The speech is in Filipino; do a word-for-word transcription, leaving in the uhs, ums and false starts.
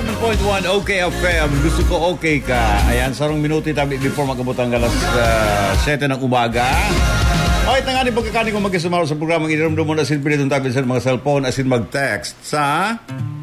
ninety-seven point one OK F M. Gusto ko okay ka. Ayan, sarong minuto tabi before magabot ang alas uh, siyete ng umaga. Okay, tangani pagkakanin ko mag-isumaro sa programang iniramdam mo na silpilitong tabi sa mga cellphone asin mag-text sa